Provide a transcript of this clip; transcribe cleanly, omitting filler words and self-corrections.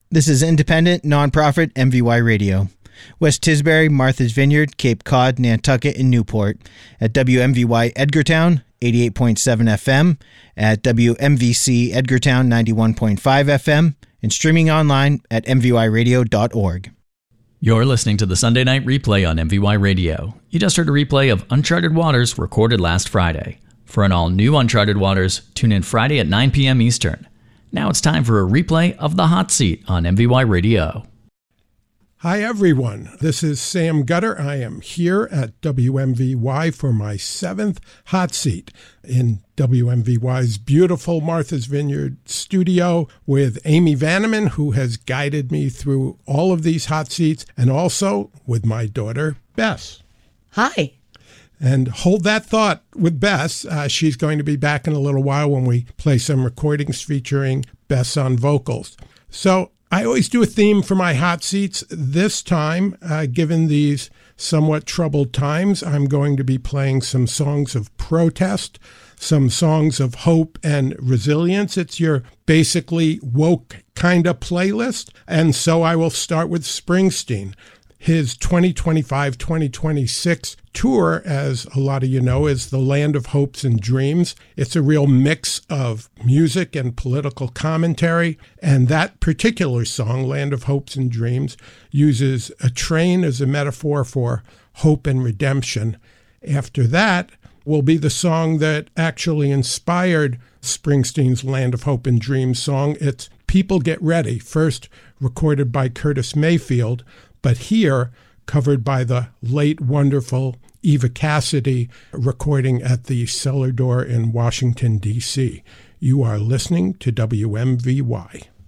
This is independent, nonprofit MVY Radio. West Tisbury, Martha's Vineyard, Cape Cod, Nantucket, and Newport. At WMVY Edgartown, 88.7 FM. At WMVC Edgartown, 91.5 FM. And streaming online at mvyradio.org. You're listening to the Sunday Night Replay on MVY Radio. You just heard a replay of Uncharted Waters recorded last Friday. For an all-new Uncharted Waters, tune in Friday at 9 p.m. Eastern. Now it's time for a replay of The Hot Seat on MVY Radio. Hi, everyone. This is Sam Gutter. I am here at WMVY for my 7th Hot Seat in WMVY's beautiful Martha's Vineyard studio with Amy Vanneman, who has guided me through all of these hot seats, and also with my daughter, Bess. Hi. And hold that thought with Bess. She's going to be back in a little while when we play some recordings featuring Bess on vocals. So I always do a theme for my hot seats. This time, given these somewhat troubled times, I'm going to be playing some songs of protest, some songs of hope and resilience. It's your basically woke kind of playlist. And so I will start with Springsteen. His 2025-2026 tour, as a lot of you know, is the Land of Hopes and Dreams. It's a real mix of music and political commentary. And that particular song, Land of Hopes and Dreams, uses a train as a metaphor for hope and redemption. After that will be the song that actually inspired Springsteen's Land of Hope and Dreams song. It's People Get Ready, first recorded by Curtis Mayfield, but here covered by the late wonderful Eva Cassidy, recording at the Cellar Door in Washington, D.C. You are listening to WMVY.